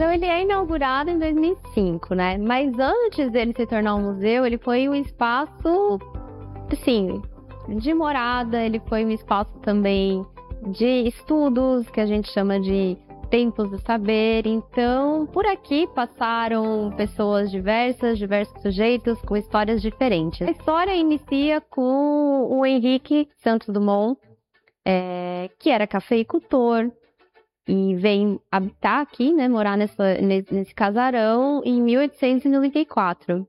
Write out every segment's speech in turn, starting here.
Então ele é inaugurado em 2005, né? Mas antes dele se tornar um museu, ele foi um espaço, assim, de morada, ele foi um espaço também de estudos, que a gente chama de templos do saber. Então, por aqui passaram pessoas diversos sujeitos com histórias diferentes. A história inicia com o Henrique Santos Dumont, que era cafeicultor e veio habitar aqui, né, morar nesse casarão em 1894.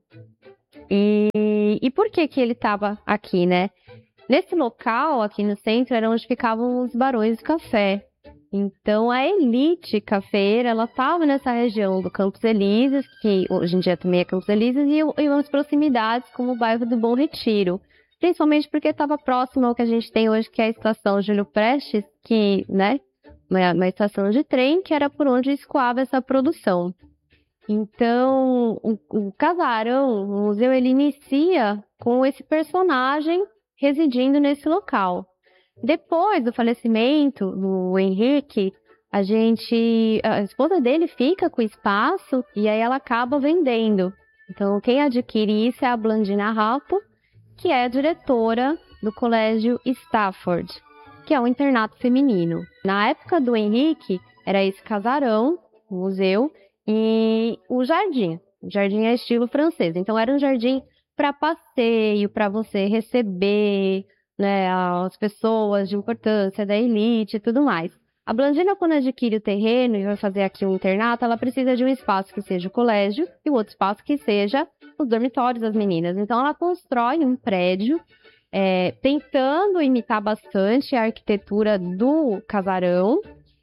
E por que ele estava aqui, né? Nesse local, aqui no centro, era onde ficavam os barões do café. Então, a elite cafeira, ela estava nessa região do Campos Elíseos, que hoje em dia também é Campos Elíseos, e umas proximidades como o bairro do Bom Retiro. Principalmente porque estava próximo ao que a gente tem hoje, que é a estação Júlio Prestes, que, né, uma estação de trem, que era por onde escoava essa produção. Então, o casarão, o museu, ele inicia com esse personagem residindo nesse local. Depois do falecimento do Henrique, a esposa dele fica com o espaço e aí ela acaba vendendo. Então, quem adquire isso é a Blandina Rapo, que é a diretora do Colégio Stafford, que é um internato feminino. Na época do Henrique, era esse casarão, o museu, e o jardim. O jardim é estilo francês. Então, era um jardim para passeio, para você receber, né, as pessoas de importância, da elite e tudo mais. A Blandina, quando adquire o terreno e vai fazer aqui um internato, ela precisa de um espaço que seja o colégio e o outro espaço que seja os dormitórios das meninas. Então, ela constrói um prédio, tentando imitar bastante a arquitetura do casarão.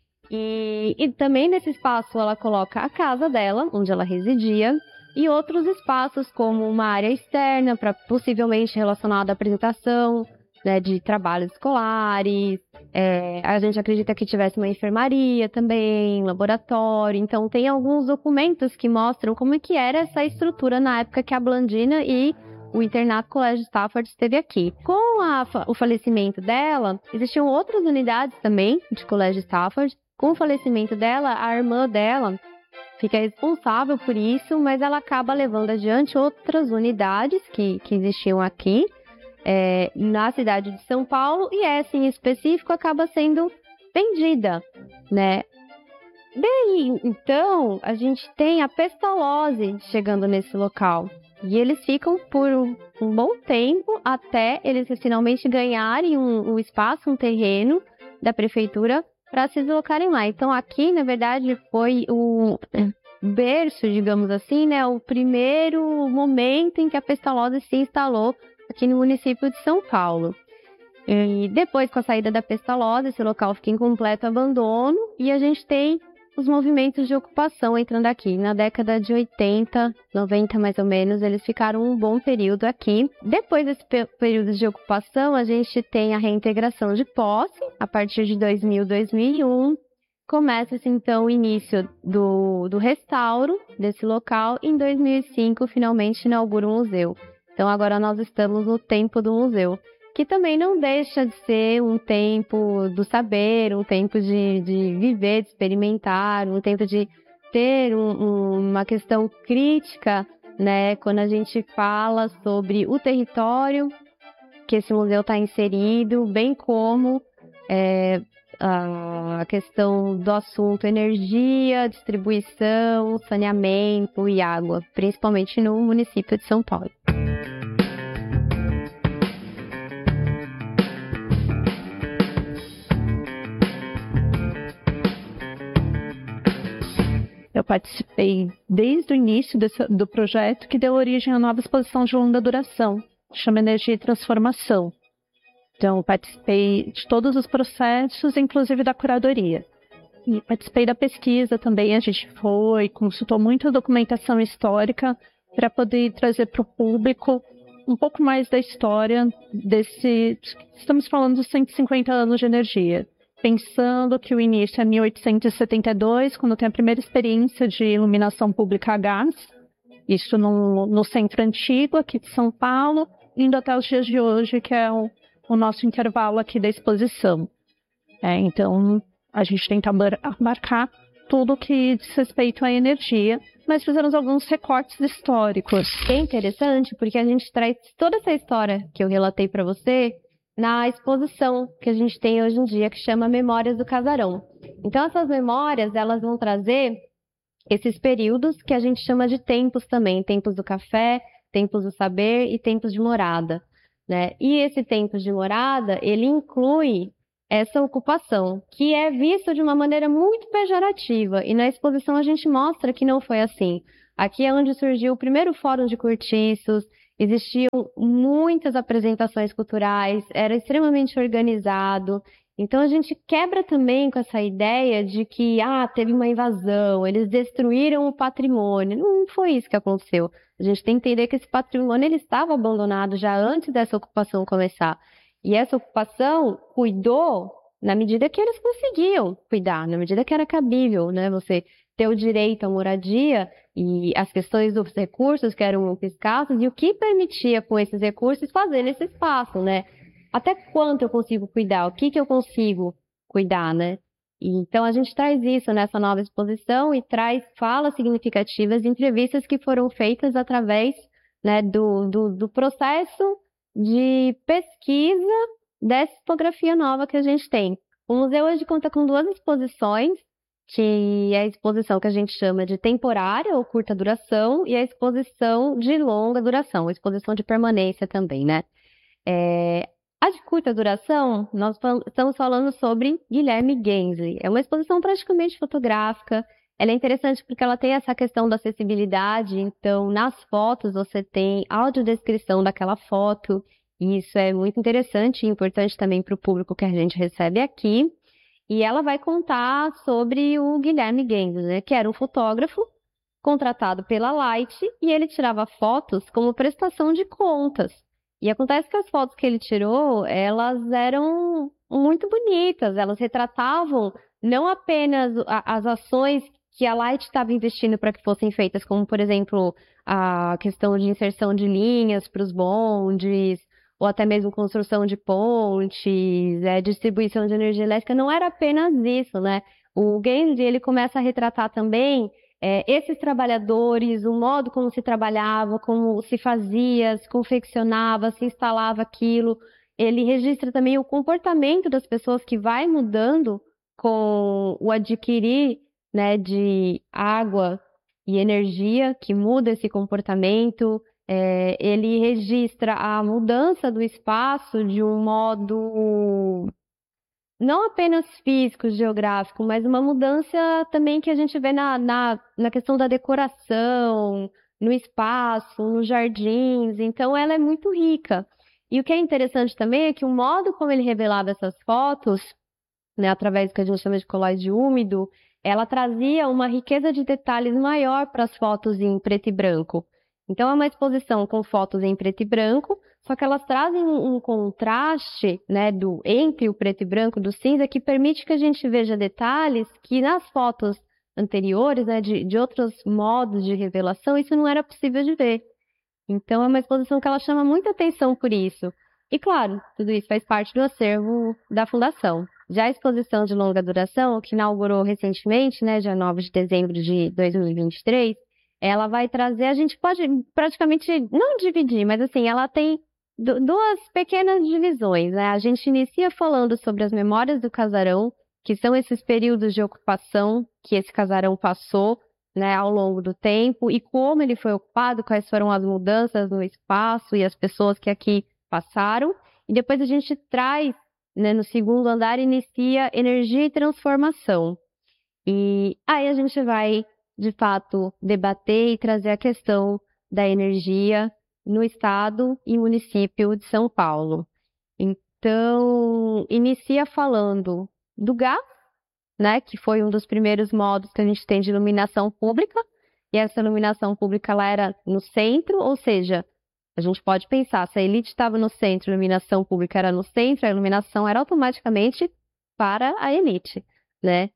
E também nesse espaço ela coloca a casa dela, onde ela residia, e outros espaços como uma área externa, possivelmente relacionada à apresentação, né, de trabalhos escolares. A gente acredita que tivesse uma enfermaria também, laboratório. Então tem alguns documentos que mostram como é que era essa estrutura na época que a Blandina e o internato Colégio Stafford esteve aqui. Com o falecimento dela, existiam outras unidades também de Colégio Stafford. Com o falecimento dela, a irmã dela fica responsável por isso, mas ela acaba levando adiante outras unidades que existiam aqui, na cidade de São Paulo, e essa em específico acaba sendo vendida, né? Daí, então, a gente tem a Pestalozzi chegando nesse local. E eles ficam por um bom tempo até eles finalmente ganharem um espaço, um terreno da prefeitura para se deslocarem lá. Então, aqui, na verdade, foi o berço, digamos assim, né? O primeiro momento em que a Pestalozzi se instalou aqui no município de São Paulo. E depois, com a saída da Pestalozzi, esse local fica em completo abandono e a gente tem os movimentos de ocupação entrando aqui. Na década de 80, 90 mais ou menos, eles ficaram um bom período aqui. Depois desse período de ocupação, a gente tem a reintegração de posse, a partir de 2000, 2001. Começa-se, então, o início do restauro desse local. Em 2005, finalmente inaugura o museu. Então, agora nós estamos no tempo do museu, que também não deixa de ser um tempo do saber, um tempo de viver, de experimentar, um tempo de ter uma questão crítica, né? Quando a gente fala sobre o território que esse museu está inserido, bem como a questão do assunto energia, distribuição, saneamento e água, principalmente no município de São Paulo. Eu participei desde o início do projeto, que deu origem à nova exposição de longa duração, chama Energia e Transformação. Então, eu participei de todos os processos, inclusive da curadoria. E participei da pesquisa também, a gente consultou muita documentação histórica para poder trazer para o público um pouco mais da história estamos falando dos 150 anos de energia. Pensando que o início é 1872, quando tem a primeira experiência de iluminação pública a gás, isso no centro antigo aqui de São Paulo, indo até os dias de hoje, que é o nosso intervalo aqui da exposição. Então, a gente tenta abarcar tudo que diz respeito à energia, mas fizemos alguns recortes históricos. É interessante porque a gente traz toda essa história que eu relatei para você na exposição que a gente tem hoje em dia, que chama Memórias do Casarão. Então, essas memórias, elas vão trazer esses períodos que a gente chama de tempos também, tempos do café, tempos do saber e tempos de morada, né? E esse tempo de morada, ele inclui essa ocupação, que é vista de uma maneira muito pejorativa, e na exposição a gente mostra que não foi assim. Aqui é onde surgiu o primeiro fórum de cortiços, existiam muitas apresentações culturais, era extremamente organizado. Então a gente quebra também com essa ideia de que teve uma invasão, eles destruíram o patrimônio. Não foi isso que aconteceu. A gente tem que entender que esse patrimônio ele estava abandonado já antes dessa ocupação começar. E essa ocupação cuidou na medida que eles conseguiam cuidar, na medida que era cabível, né? Você ter o direito à moradia e as questões dos recursos que eram muito escassos e o que permitia com esses recursos fazer nesse espaço, né? Até quanto eu consigo cuidar? O que eu consigo cuidar, né? Então a gente traz isso nessa nova exposição e traz falas significativas, entrevistas que foram feitas através, né, do processo de pesquisa dessa fotografia nova que a gente tem. O museu hoje conta com 2 exposições, que é a exposição que a gente chama de temporária ou curta duração e a exposição de longa duração, a exposição de permanência também, né? A de curta duração, nós estamos falando sobre Guilherme Genzli. É uma exposição praticamente fotográfica. Ela é interessante porque ela tem essa questão da acessibilidade. Então, nas fotos, você tem audiodescrição daquela foto. E isso é muito interessante e importante também para o público que a gente recebe aqui. E ela vai contar sobre o Guilherme Genzli, né, que era um fotógrafo contratado pela Light e ele tirava fotos como prestação de contas. E acontece que as fotos que ele tirou, elas eram muito bonitas, elas retratavam não apenas as ações que a Light estava investindo para que fossem feitas, como, por exemplo, a questão de inserção de linhas para os bondes, ou até mesmo construção de pontes, distribuição de energia elétrica, não era apenas isso, né? O Genzli, ele começa a retratar também esses trabalhadores, o modo como se trabalhava, como se fazia, se confeccionava, se instalava aquilo. Ele registra também o comportamento das pessoas que vai mudando com o adquirir, né, de água e energia, que muda esse comportamento. Ele registra a mudança do espaço de um modo não apenas físico, geográfico, mas uma mudança também que a gente vê na questão da decoração, no espaço, nos jardins. Então, ela é muito rica. E o que é interessante também é que o modo como ele revelava essas fotos, né, através do que a gente chama de colagem úmido, ela trazia uma riqueza de detalhes maior para as fotos em preto e branco. Então, é uma exposição com fotos em preto e branco, só que elas trazem um contraste, né, entre o preto e branco do cinza que permite que a gente veja detalhes que nas fotos anteriores, né, de outros modos de revelação, isso não era possível de ver. Então, é uma exposição que ela chama muita atenção por isso. E, claro, tudo isso faz parte do acervo da Fundação. Já a exposição de longa duração, que inaugurou recentemente, né, dia 9 de dezembro de 2023, ela vai trazer, a gente pode praticamente não dividir, mas assim, ela tem 2 pequenas divisões, né? A gente inicia falando sobre as memórias do casarão, que são esses períodos de ocupação que esse casarão passou, né, ao longo do tempo, e como ele foi ocupado, quais foram as mudanças no espaço e as pessoas que aqui passaram. E depois a gente traz, né, no segundo andar, inicia energia e transformação. E aí a gente vai, de fato, debater e trazer a questão da energia no estado e município de São Paulo. Então, inicia falando do gás, né, que foi um dos primeiros modos que a gente tem de iluminação pública, e essa iluminação pública ela era no centro, ou seja, a gente pode pensar, se a elite estava no centro, a iluminação pública era no centro, a iluminação era automaticamente para a elite, né?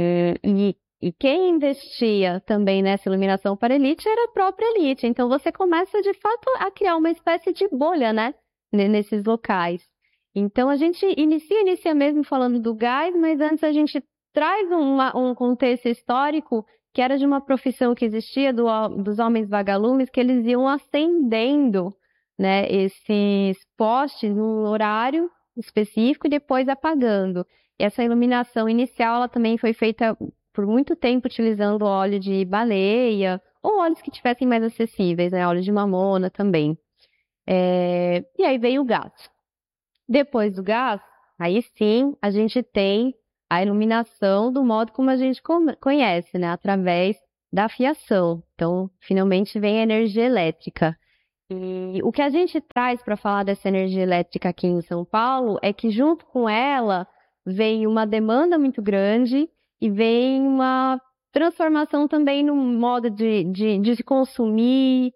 E quem investia também nessa iluminação para a elite era a própria elite. Então você começa, de fato, a criar uma espécie de bolha, né, nesses locais. Então a gente inicia mesmo falando do gás, mas antes a gente traz um contexto histórico que era de uma profissão que existia dos homens vagalumes, que eles iam acendendo, né, esses postes num horário específico e depois apagando. E essa iluminação inicial ela também foi feita por muito tempo utilizando óleo de baleia ou óleos que tivessem mais acessíveis, né, óleo de mamona também. E aí veio o gás. Depois do gás, aí sim a gente tem a iluminação do modo como a gente conhece, né? Através da fiação. Então, finalmente vem a energia elétrica. E o que a gente traz para falar dessa energia elétrica aqui em São Paulo é que junto com ela vem uma demanda muito grande e vem uma transformação também no modo de se consumir,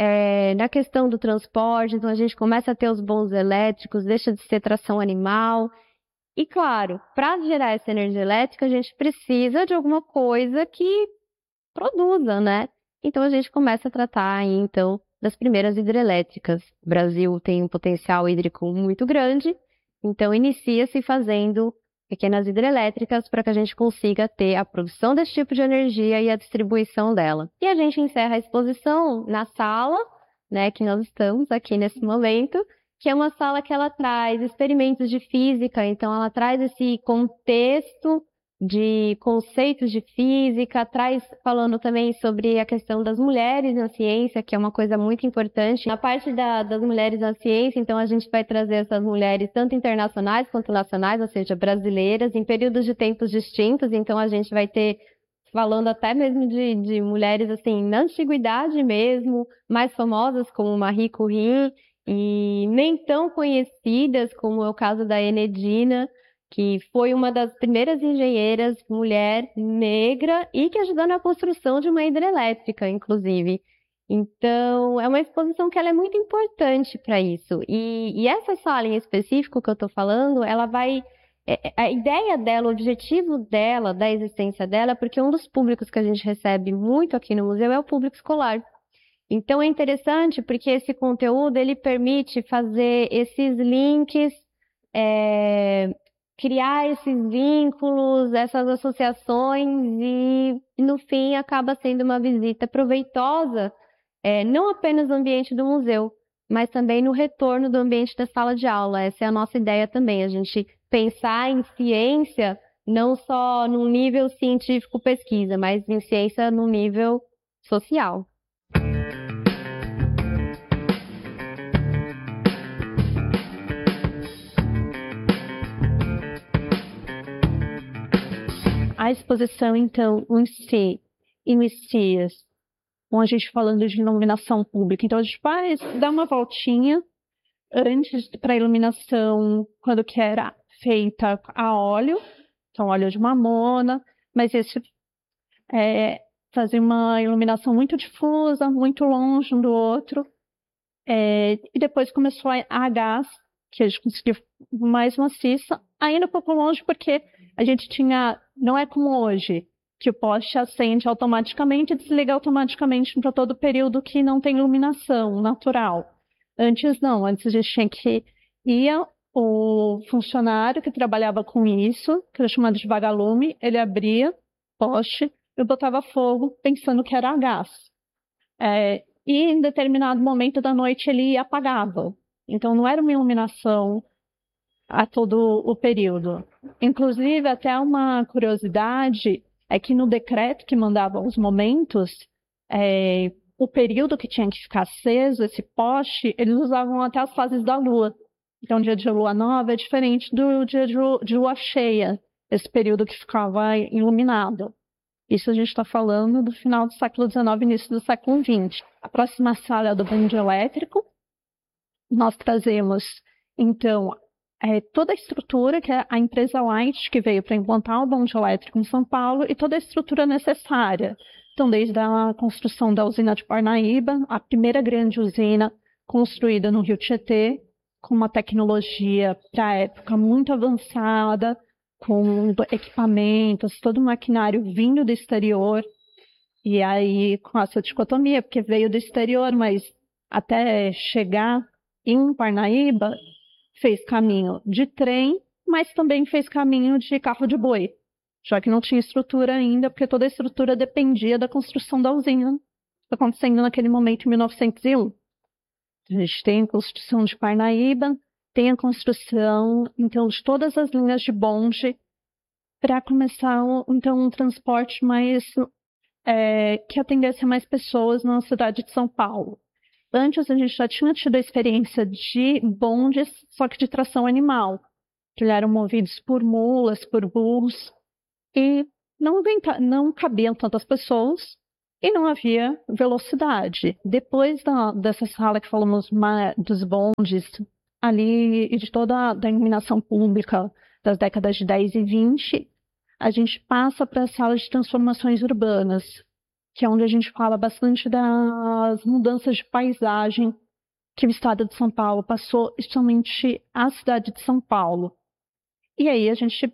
na questão do transporte. Então a gente começa a ter os bondes elétricos, deixa de ser tração animal. E claro, para gerar essa energia elétrica, a gente precisa de alguma coisa que produza, né? Então a gente começa a tratar aí, então, das primeiras hidrelétricas. O Brasil tem um potencial hídrico muito grande, então inicia-se fazendo pequenas hidrelétricas para que a gente consiga ter a produção desse tipo de energia e a distribuição dela. E a gente encerra a exposição na sala, né, que nós estamos aqui nesse momento, que é uma sala que ela traz experimentos de física, então ela traz esse contexto de conceitos de física, traz falando também sobre a questão das mulheres na ciência, que é uma coisa muito importante. Na parte das mulheres na ciência, então a gente vai trazer essas mulheres tanto internacionais quanto nacionais, ou seja, brasileiras, em períodos de tempos distintos, então a gente vai ter falando até mesmo de mulheres assim na antiguidade mesmo, mais famosas como Marie Curie, e nem tão conhecidas como é o caso da Enedina, que foi uma das primeiras engenheiras mulher negra e que ajudou na construção de uma hidrelétrica, inclusive. Então, é uma exposição que ela é muito importante para isso. E essa sala em específico que eu estou falando, ela vai... A ideia dela, o objetivo dela, da existência dela, porque um dos públicos que a gente recebe muito aqui no museu é o público escolar. Então é interessante porque esse conteúdo ele permite fazer esses links, criar esses vínculos, essas associações e no fim acaba sendo uma visita proveitosa, não apenas no ambiente do museu, mas também no retorno do ambiente da sala de aula. Essa é a nossa ideia também, a gente pensar em ciência não só no nível científico pesquisa, mas em ciência no nível social. A exposição, então, em si, inicia com a gente falando de iluminação pública. Então, a gente vai dar uma voltinha antes para a iluminação, quando que era feita a óleo, então óleo de mamona, mas esse fazer uma iluminação muito difusa, muito longe um do outro. E depois começou a gás, que a gente conseguiu mais maciça, ainda um pouco longe, porque a gente tinha, não é como hoje, que o poste acende automaticamente e desliga automaticamente para todo o período que não tem iluminação natural. Antes não, antes a gente tinha que ia o funcionário que trabalhava com isso, que era chamado de vagalume, ele abria poste e botava fogo pensando que era a gás. E em determinado momento da noite ele apagava. Então não era uma iluminação a todo o período. Inclusive, até uma curiosidade é que no decreto que mandava os momentos, o período que tinha que ficar aceso, esse poste, eles usavam até as fases da lua. Então, o dia de lua nova é diferente do dia de lua cheia, esse período que ficava iluminado. Isso a gente está falando do final do século XIX, início do século XX. A próxima sala é do bonde elétrico. Nós trazemos, então, toda a estrutura, que é a empresa Light, que veio para implantar o bonde elétrico em São Paulo, e toda a estrutura necessária. Então, desde a construção da usina de Parnaíba, a primeira grande usina construída no Rio Tietê, com uma tecnologia para a época muito avançada, com equipamentos, todo o maquinário vindo do exterior, e aí com essa dicotomia, porque veio do exterior, mas até chegar em Parnaíba, fez caminho de trem, mas também fez caminho de carro de boi. já que não tinha estrutura ainda, porque toda a estrutura dependia da construção da usina acontecendo naquele momento em 1901. A gente tem a construção de Parnaíba, tem a construção, então, de todas as linhas de bonde para começar, então, um transporte mais que atendesse a mais pessoas na cidade de São Paulo. Antes, a gente já tinha tido a experiência de bondes, só que de tração animal, que eram movidos por mulas, por burros, e não cabiam tantas pessoas e não havia velocidade. Depois dessa sala que falamos dos bondes, ali, e de toda a iluminação pública das décadas de 10 e 20, a gente passa para a sala de transformações urbanas, que é onde a gente fala bastante das mudanças de paisagem que o estado de São Paulo passou, especialmente a cidade de São Paulo. E aí a gente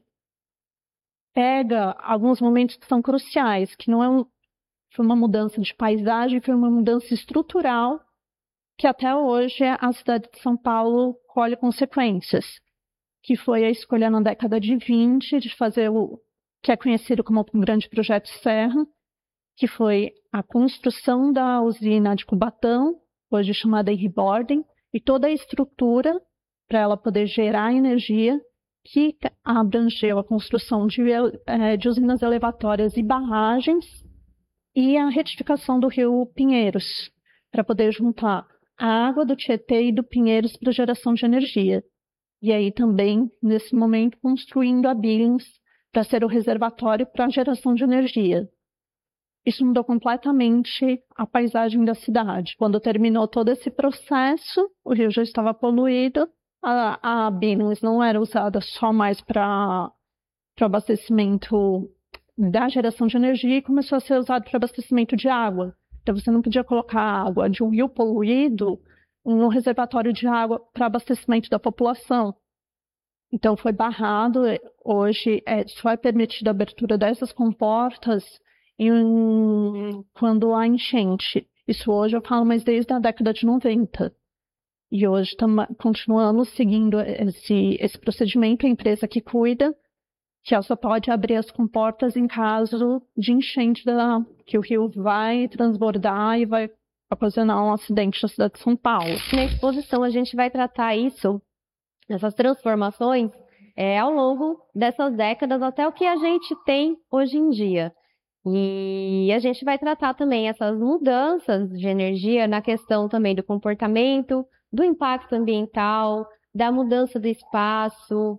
pega alguns momentos que são cruciais, que não foi uma mudança de paisagem, foi uma mudança estrutural, que até hoje a cidade de São Paulo colhe consequências, que foi a escolha na década de 20 de fazer o que é conhecido como o Grande Projeto Serra, que foi a construção da usina de Cubatão, hoje chamada Irribordem, e toda a estrutura para ela poder gerar energia, que abrangeu a construção de usinas elevatórias e barragens e a retificação do rio Pinheiros, para poder juntar a água do Tietê e do Pinheiros para geração de energia. E aí também, nesse momento, construindo a Billings para ser o reservatório para a geração de energia. Isso mudou completamente a paisagem da cidade. Quando terminou todo esse processo, o rio já estava poluído, a Billings não era usada só mais para abastecimento da geração de energia e começou a ser usado para abastecimento de água. Então você não podia colocar água de um rio poluído no reservatório de água para abastecimento da população. Então foi barrado, hoje só é permitida a abertura dessas comportas quando há enchente. Isso hoje eu falo, mas desde a década de 90. E hoje continuamos seguindo esse procedimento, a empresa que cuida, que ela só pode abrir as comportas em caso de enchente, que o rio vai transbordar e vai ocasionar um acidente na cidade de São Paulo. Na exposição a gente vai tratar isso, essas transformações, ao longo dessas décadas até o que a gente tem hoje em dia. E a gente vai tratar também essas mudanças de energia na questão também do comportamento, do impacto ambiental, da mudança do espaço,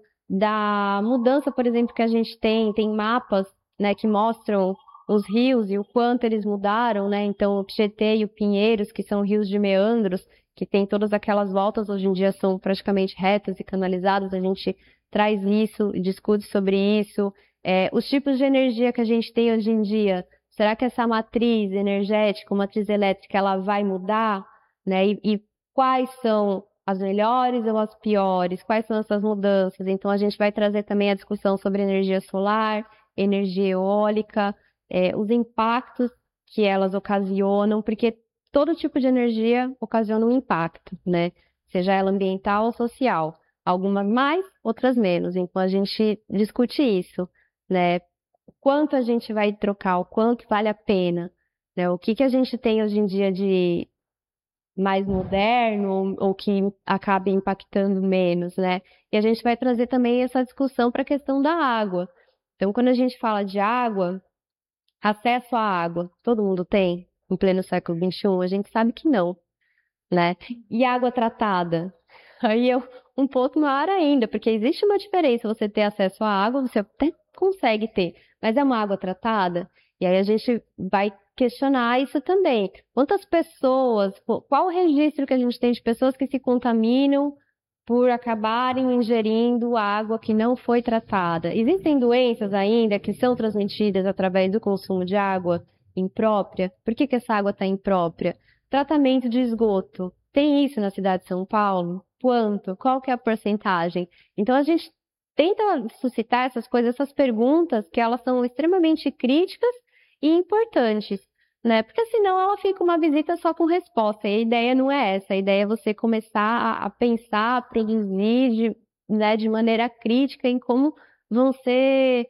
da mudança, por exemplo, que a gente tem mapas, né, que mostram os rios e o quanto eles mudaram, né? Então, o Tietê e o Pinheiros, que são rios de meandros, que tem todas aquelas voltas, hoje em dia são praticamente retas e canalizadas, a gente traz isso, discute sobre isso. Os tipos de energia que a gente tem hoje em dia, será que essa matriz energética, matriz elétrica, ela vai mudar, né? E quais são as melhores ou as piores? Quais são essas mudanças? Então, a gente vai trazer também a discussão sobre energia solar, energia eólica, os impactos que elas ocasionam, porque todo tipo de energia ocasiona um impacto, né? Seja ela ambiental ou social. Algumas mais, outras menos. Então, a gente discute isso, né? Quanto a gente vai trocar, o quanto vale a pena, né? O que a gente tem hoje em dia de mais moderno ou que acabe impactando menos, né? E a gente vai trazer também essa discussão para a questão da água. Então, quando a gente fala de água, acesso à água, todo mundo tem? Em pleno século XXI? A gente sabe que não, né? E água tratada? Aí um pouco maior ainda, porque existe uma diferença você ter acesso à água, você até consegue ter, mas é uma água tratada? E aí a gente vai questionar isso também. Quantas pessoas, qual o registro que a gente tem de pessoas que se contaminam por acabarem ingerindo água que não foi tratada? Existem doenças ainda que são transmitidas através do consumo de água imprópria? Por que essa água está imprópria? Tratamento de esgoto. Tem isso na cidade de São Paulo? Quanto? Qual que é a porcentagem? Então, a gente tenta suscitar essas coisas, essas perguntas, que elas são extremamente críticas e importantes, né? Porque senão ela fica uma visita só com resposta. E a ideia não é essa. A ideia é você começar a pensar, a produzir de maneira crítica em como vão ser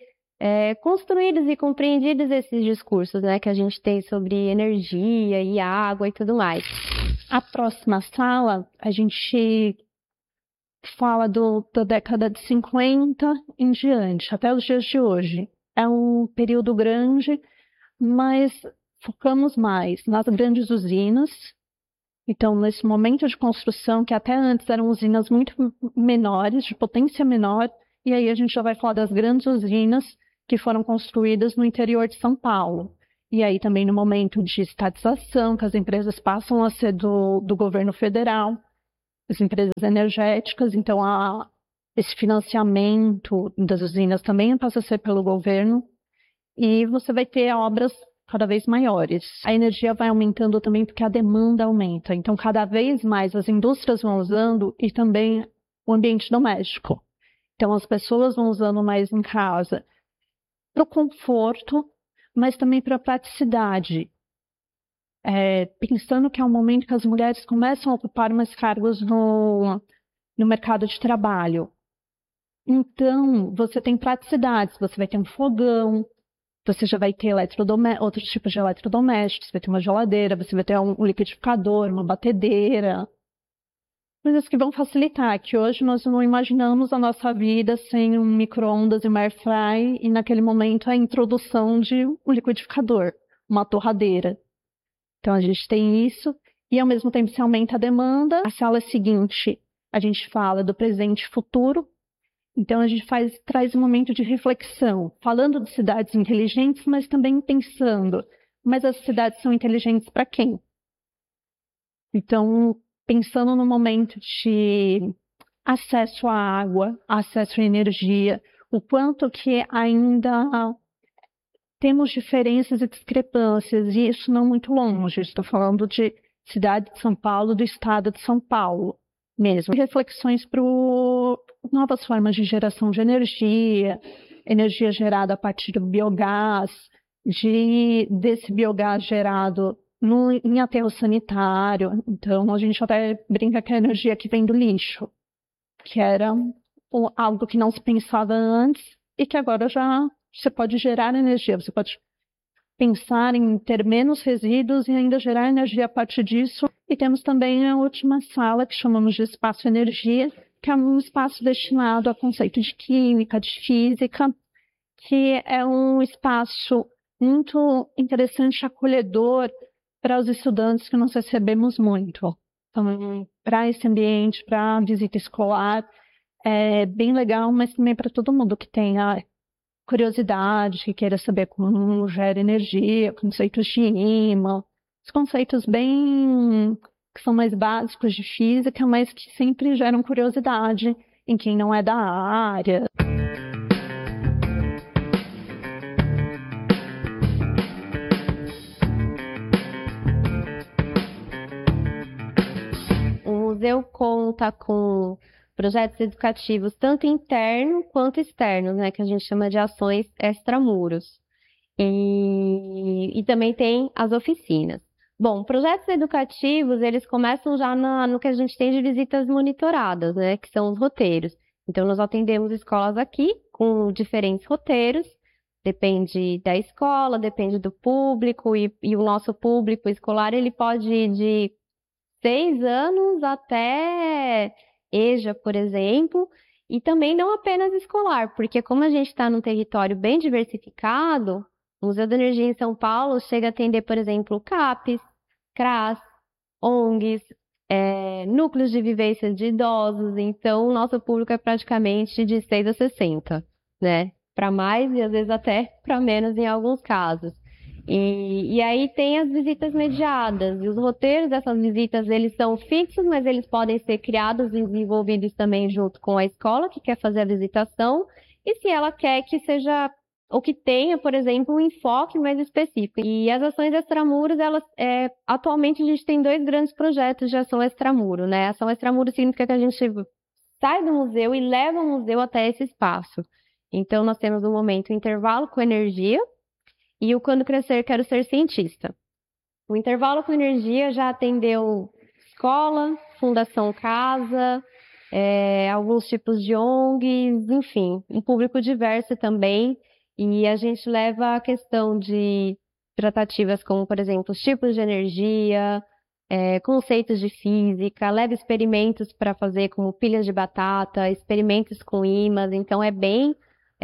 construídos e compreendidos esses discursos, né, que a gente tem sobre energia e água e tudo mais. A próxima sala, a gente fala da década de 50 em diante, até os dias de hoje. É um período grande, mas focamos mais nas grandes usinas. Então, nesse momento de construção, que até antes eram usinas muito menores, de potência menor, e aí a gente já vai falar das grandes usinas que foram construídas no interior de São Paulo. E aí também no momento de estatização, que as empresas passam a ser do governo federal, as empresas energéticas, então esse financiamento das usinas também passa a ser pelo governo, e você vai ter obras cada vez maiores. A energia vai aumentando também porque a demanda aumenta, então cada vez mais as indústrias vão usando e também o ambiente doméstico. Então as pessoas vão usando mais em casa para o conforto, mas também para a praticidade. Pensando que é um momento que as mulheres começam a ocupar mais cargos no mercado de trabalho. Então, você tem praticidades, você vai ter um fogão, você já vai ter outros tipos de eletrodomésticos, você vai ter uma geladeira, você vai ter um liquidificador, uma batedeira. Coisas que vão facilitar, que hoje nós não imaginamos a nossa vida sem um micro-ondas e uma air fry, e naquele momento a introdução de um liquidificador, uma torradeira. Então a gente tem isso, e ao mesmo tempo se aumenta a demanda. A sala seguinte, a gente fala do presente e futuro, então a gente traz um momento de reflexão, falando de cidades inteligentes, mas também pensando, mas as cidades são inteligentes para quem? Então, pensando no momento de acesso à água, acesso à energia, o quanto que ainda temos diferenças e discrepâncias, e isso não muito longe. Estou falando de cidade de São Paulo, do estado de São Paulo mesmo. Reflexões para novas formas de geração de energia, energia gerada a partir do biogás, desse biogás gerado em aterro sanitário. Então, a gente até brinca que é a energia que vem do lixo, que era algo que não se pensava antes e que agora já você pode gerar energia. Você pode pensar em ter menos resíduos e ainda gerar energia a partir disso. E temos também a última sala, que chamamos de espaço energia, que é um espaço destinado a conceito de química, de física, que é um espaço muito interessante, acolhedor, para os estudantes que nós recebemos muito. Então, para esse ambiente, para a visita escolar, é bem legal, mas também para todo mundo que tenha curiosidade, que queira saber como gera energia, conceitos de ímã, os conceitos bem que são mais básicos de física, mas que sempre geram curiosidade em quem não é da área. O museu conta com projetos educativos tanto internos quanto externos, né, que a gente chama de ações extramuros. E também tem as oficinas. Bom, projetos educativos, eles começam já no que a gente tem de visitas monitoradas, né, que são os roteiros. Então, nós atendemos escolas aqui com diferentes roteiros, depende da escola, depende do público, e o nosso público escolar, ele pode ir de 6 anos até EJA, por exemplo, e também não apenas escolar, porque como a gente está num território bem diversificado, o Museu da Energia em São Paulo chega a atender, por exemplo, CAPES, CRAS, ONGs, núcleos de vivência de idosos, então o nosso público é praticamente de 6 a 60, né? Para mais e às vezes até para menos em alguns casos. E aí tem as visitas mediadas, e os roteiros dessas visitas, eles são fixos, mas eles podem ser criados e desenvolvidos também junto com a escola que quer fazer a visitação, e se ela quer que seja, ou que tenha, por exemplo, um enfoque mais específico. E as ações extramuros, atualmente a gente tem 2 grandes projetos de ação extramuro, né? Ação extramuro significa que a gente sai do museu e leva o museu até esse espaço. Então nós temos no momento o intervalo com energia, e o Quando Crescer, Quero Ser Cientista. O intervalo com energia já atendeu escola, Fundação Casa, alguns tipos de ONGs, enfim, um público diverso também. E a gente leva a questão de tratativas como, por exemplo, os tipos de energia, conceitos de física, leva experimentos para fazer como pilhas de batata, experimentos com ímãs, então é bem,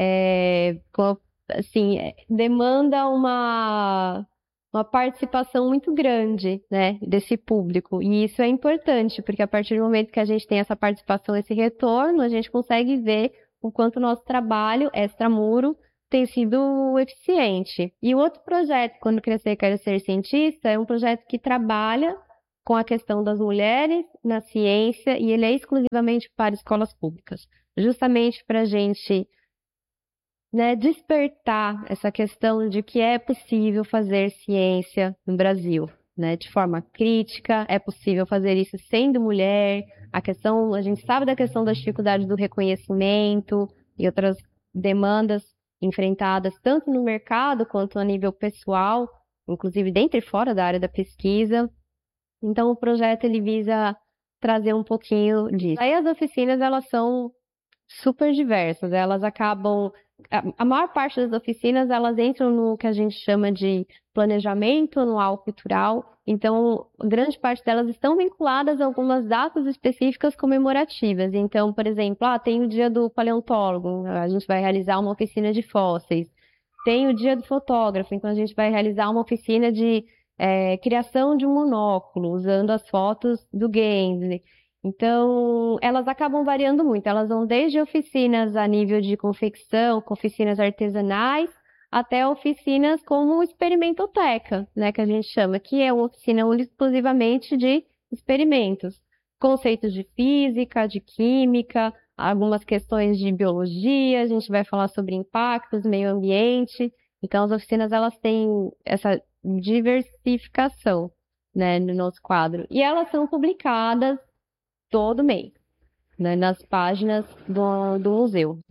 assim, demanda uma participação muito grande, né, desse público. E isso é importante, porque a partir do momento que a gente tem essa participação, esse retorno, a gente consegue ver o quanto o nosso trabalho extramuro tem sido eficiente. E o outro projeto, Quando Crescer Quero Ser Cientista, é um projeto que trabalha com a questão das mulheres na ciência e ele é exclusivamente para escolas públicas, justamente para a gente, né, despertar essa questão de que é possível fazer ciência no Brasil, né, de forma crítica, é possível fazer isso sendo mulher. A gente sabe da questão das dificuldades do reconhecimento e outras demandas enfrentadas tanto no mercado quanto a nível pessoal, inclusive dentro e fora da área da pesquisa. Então o projeto ele visa trazer um pouquinho disso. Aí as oficinas elas são super diversas, elas acabam a maior parte das oficinas, elas entram no que a gente chama de planejamento anual cultural. Então, grande parte delas estão vinculadas a algumas datas específicas comemorativas. Então, por exemplo, tem o dia do paleontólogo, a gente vai realizar uma oficina de fósseis. Tem o dia do fotógrafo, então a gente vai realizar uma oficina de criação de um monóculo, usando as fotos do Gensler. Então, elas acabam variando muito. Elas vão desde oficinas a nível de confecção, com oficinas artesanais, até oficinas como experimentoteca, né, que a gente chama, que é uma oficina exclusivamente de experimentos. Conceitos de física, de química, algumas questões de biologia, a gente vai falar sobre impactos, meio ambiente. Então, as oficinas, elas têm essa diversificação, né, no nosso quadro. E elas são publicadas todo mês, né, nas páginas do museu.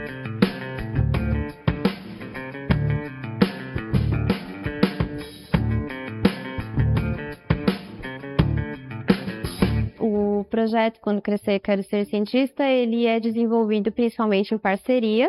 O projeto Quando Crescer Quero Ser Cientista, ele é desenvolvido principalmente em parcerias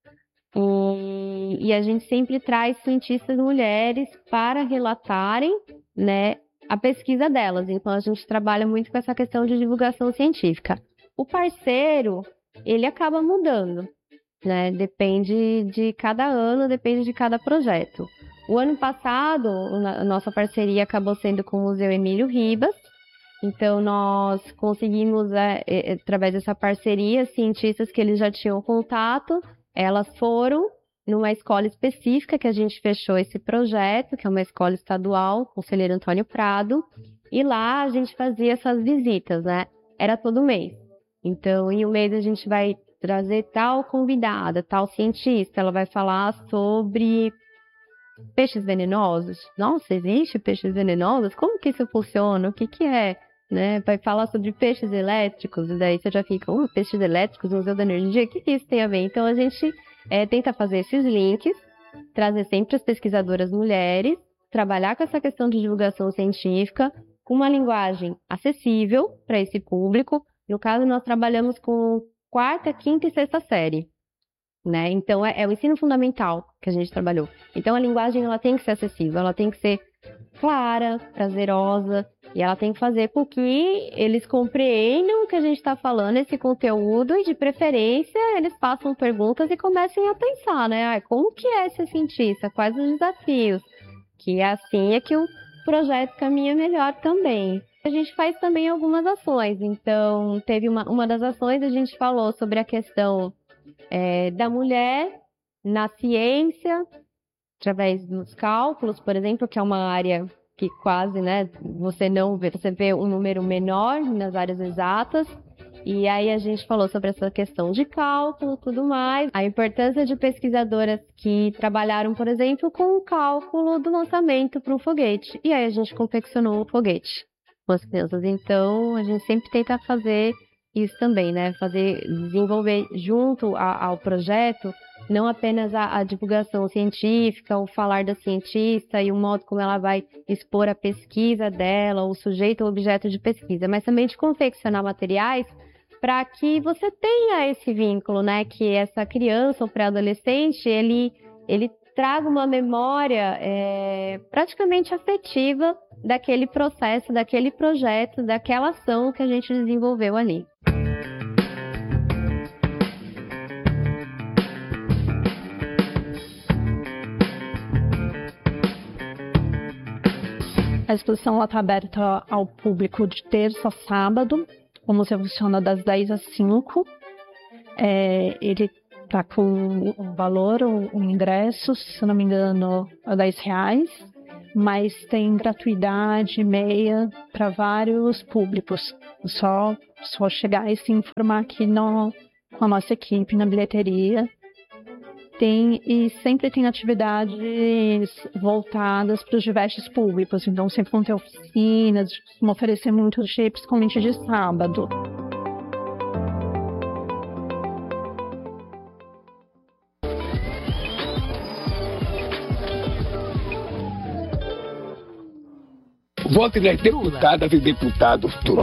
e a gente sempre traz cientistas mulheres para relatarem, né, a pesquisa delas. Então, a gente trabalha muito com essa questão de divulgação científica. O parceiro, ele acaba mudando, né? Depende de cada ano, depende de cada projeto. O ano passado, a nossa parceria acabou sendo com o Museu Emílio Ribas. Então, nós conseguimos, através dessa parceria, cientistas que eles já tinham contato, elas foram numa escola específica que a gente fechou esse projeto, que é uma escola estadual, Conselheiro Antônio Prado, e lá a gente fazia essas visitas, né? Era todo mês. Então, em um mês a gente vai trazer tal convidada, tal cientista, ela vai falar sobre peixes venenosos. Nossa, existe peixes venenosos? Como que isso funciona? O que que é? Né? Vai falar sobre peixes elétricos, e daí você já fica, peixes elétricos, Museu da Energia, o que que isso tem a ver? Então, a gente tenta fazer esses links, trazer sempre as pesquisadoras mulheres, trabalhar com essa questão de divulgação científica, com uma linguagem acessível para esse público. No caso, nós trabalhamos com quarta, quinta e sexta série, né? Então, é o ensino fundamental que a gente trabalhou. Então, a linguagem ela tem que ser acessível, ela tem que ser clara, prazerosa, e ela tem que fazer com que eles compreendam o que a gente está falando, esse conteúdo, e de preferência eles façam perguntas e comecem a pensar, né? Como que é ser cientista? Quais os desafios? Que assim é que o projeto caminha melhor também. A gente faz também algumas ações, então teve uma das ações a gente falou sobre a questão da mulher na ciência, através dos cálculos, por exemplo, que é uma área que quase, né, você vê um número menor nas áreas exatas. E aí a gente falou sobre essa questão de cálculo, tudo mais, a importância de pesquisadoras que trabalharam, por exemplo, com o cálculo do lançamento para um foguete. E aí a gente confeccionou um foguete com as crianças. Então, a gente sempre tenta fazer isso também, né? Desenvolver junto ao projeto não apenas a divulgação científica, o falar da cientista e o modo como ela vai expor a pesquisa dela, o sujeito ou objeto de pesquisa, mas também de confeccionar materiais para que você tenha esse vínculo, né? Que essa criança ou pré-adolescente, ele ele traga uma memória praticamente afetiva daquele processo, daquele projeto, daquela ação que a gente desenvolveu ali. A exposição está aberta ao público de terça a sábado. O museu funciona das 10 às 5. Ele está com um valor, um ingresso, se não me engano, a R$10, mas tem gratuidade, meia, para vários públicos. Só chegar e se informar aqui com a nossa equipe na bilheteria. E sempre tem atividades voltadas para os diversos públicos, então sempre vão ter oficinas, vão oferecer muitos chips, principalmente de sábado. Voto nas deputadas e deputados, turma.